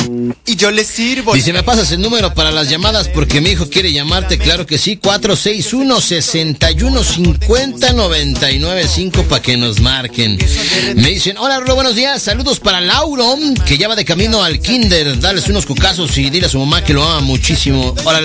y yo le sirvo. Dice, ¿me pasas el número para las llamadas? Porque mi hijo quiere llamarte. Claro que sí, 461-6150-995 para que nos marquen. Me dicen, hola Rulo, buenos días, saludos para Lauro, que ya va de camino al kinder. Dales unos cucazos y dile a su mamá que lo ama muchísimo. Hola.